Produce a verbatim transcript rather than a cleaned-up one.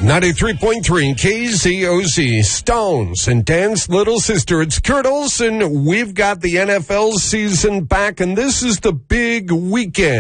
ninety-three point three K Z O Z, Stones and Dan's little sister. It's Kurt Olson. We've got the N F L season back, and this is the big weekend.